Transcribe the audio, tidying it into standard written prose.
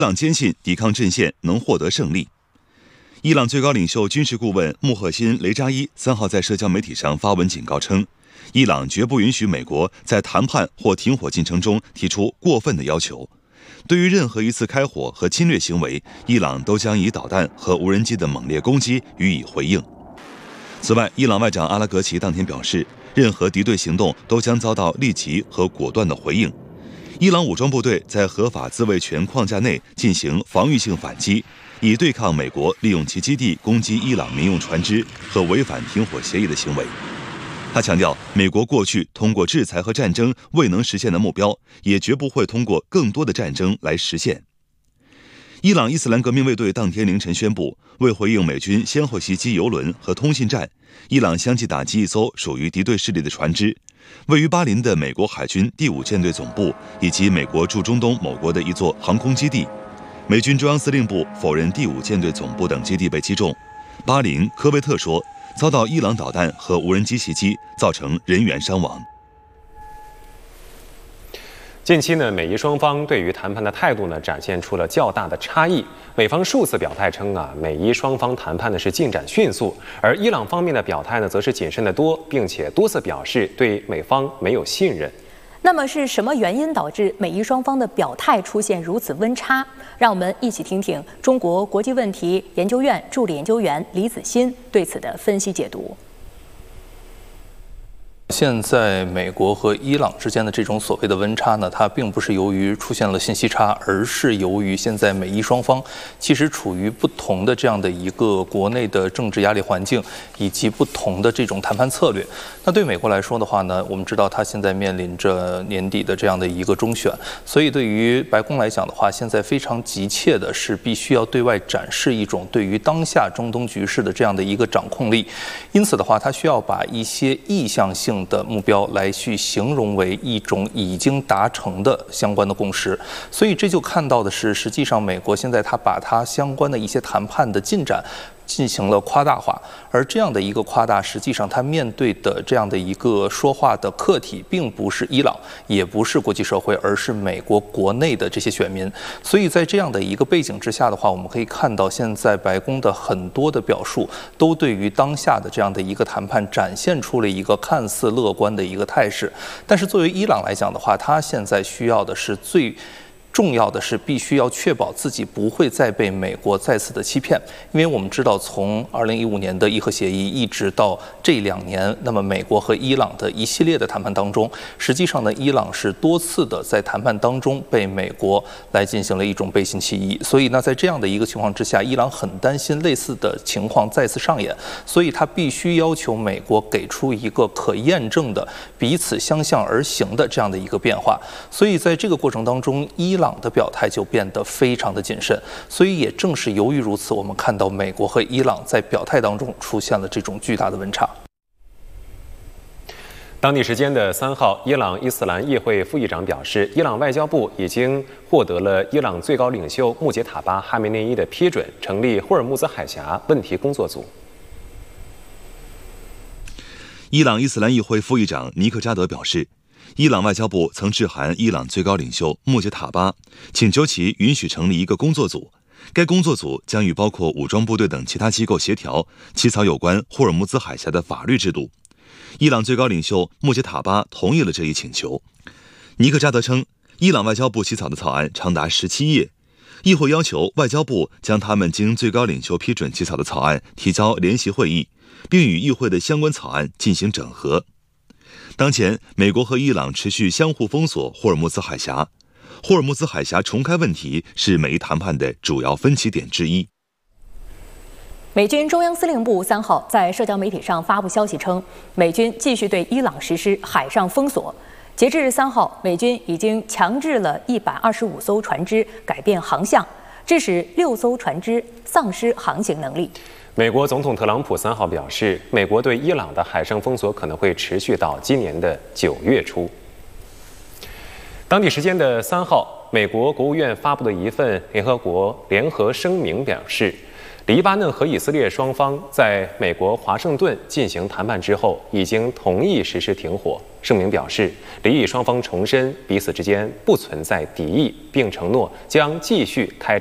伊朗坚信抵抗阵线能获得胜利。伊朗最高领袖军事顾问穆赫辛·雷扎伊3号在社交媒体上发文警告称，伊朗绝不允许美国在谈判或停火进程中提出过分的要求。对于任何一次开火和侵略行为，伊朗都将以导弹和无人机的猛烈攻击予以回应。此外，伊朗外长阿拉格齐当天表示，任何敌对行动都将遭到立即和果断的回应。伊朗武装部队在合法自卫权框架内进行防御性反击，以对抗美国利用其基地攻击伊朗民用船只和违反停火协议的行为。他强调，美国过去通过制裁和战争未能实现的目标，也绝不会通过更多的战争来实现。伊朗伊斯兰革命卫队当天凌晨宣布，为回应美军先后袭击油轮和通信站，伊朗相继打击一艘属于敌对势力的船只。位于巴林的美国海军第5舰队总部以及美国驻中东某国的一座航空基地，美军中央司令部否认第5舰队总部等基地被击中。巴林科威特说，遭到伊朗导弹和无人机袭击，造成人员伤亡。 近期呢，美伊双方对于谈判的态度呢，展现出了较大的差异。美方数次表态称美伊双方谈判呢是进展迅速，而伊朗方面的表态呢，则是谨慎得多，并且多次表示对美方没有信任。 那么是什么原因导致美伊双方的表态出现如此温差？让我们一起听听中国国际问题研究院助理研究员李子欣对此的分析解读。 现在美国和伊朗之间的这种所谓的温差呢，它并不是由于出现了信息差，而是由于现在美伊双方其实处于不同的这样的一个国内的政治压力环境，以及不同的这种谈判策略。那对美国来说的话呢，我们知道它现在面临着年底的这样的一个中选，所以对于白宫来讲的话，现在非常急切的是必须要对外展示一种对于当下中东局势的这样的一个掌控力。因此的话，它需要把一些意向性的目标来去形容为一种已经达成的相关的共识，所以这就看到的是，实际上美国现在它把它相关的一些谈判的进展进行了夸大化，而这样的一个夸大，实际上它面对的这样的一个说话的客体，并不是伊朗，也不是国际社会，而是美国国内的这些选民。所以在这样的一个背景之下的话，我们可以看到，现在白宫的很多的表述，都对于当下的这样的一个谈判展现出了一个看似乐观的一个态势。但是作为伊朗来讲的话，它现在需要的是最重要的是必须要确保自己不会再被美国再次的欺骗，因为我们知道从2015年的伊核协议一直到这2年，那么美国和伊朗的一系列的谈判当中，实际上呢，伊朗是多次的在谈判当中被美国来进行了一种背信弃义，所以呢，在这样的一个情况之下，伊朗很担心类似的情况再次上演，所以他必须要求美国给出一个可验证的彼此相向而行的这样的一个变化，所以在这个过程当中，伊朗的表态就变得非常的谨慎，所以也正是由于如此，我们看到美国和伊朗在表态当中出现了这种巨大的温差。 当地时间的3号，伊朗伊斯兰议会副议长表示，伊朗外交部已经获得了伊朗最高领袖穆杰塔巴·哈梅内伊的批准，成立霍尔木兹海峡问题工作组。 伊朗伊斯兰议会副议长尼克扎德表示，伊朗外交部曾致函伊朗最高领袖穆杰塔巴，请求其允许成立一个工作组。该工作组将与包括武装部队等其他机构协调，起草有关霍尔木兹海峡的法律制度。伊朗最高领袖穆杰塔巴同意了这一请求。尼克扎德称，伊朗外交部起草的草案长达17页，议会要求外交部将他们经最高领袖批准起草的草案提交联席会议，并与议会的相关草案进行整合。当前，美国和伊朗持续相互封锁霍尔木兹海峡。霍尔木兹海峡重开问题是美伊谈判的主要分歧点之一。 美军中央司令部3号在社交媒体上发布消息称，美军继续对伊朗实施海上封锁。截至3号，美军已经强制了125艘船只改变航向，致使6艘船只丧失航行能力。 美国总统特朗普3号表示，美国对伊朗的海上封锁可能会持续到今年的9月初。当地时间的3号，美国国务院发布的一份联合国联合声明表示， 黎巴嫩和以色列双方在美国华盛顿进行谈判之后，已经同意实施停火。声明表示，黎以双方重申彼此之间不存在敌意，并承诺将继续开